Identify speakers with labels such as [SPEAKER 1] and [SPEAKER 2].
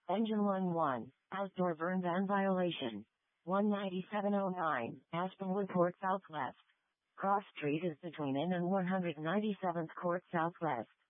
[SPEAKER 1] Engine 1-1, outdoor burn ban violation. 19709, Aspenwood Court Southwest. Cross Street is between Inn and 197th Court Southwest.